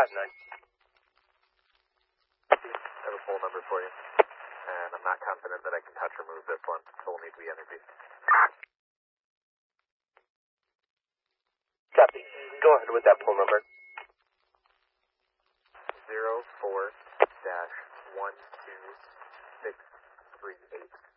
I have a poll number for you, and I'm not confident that I can touch or move this one, so we'll need to be interviewed. Copy. Go ahead with that poll number. 04-12638.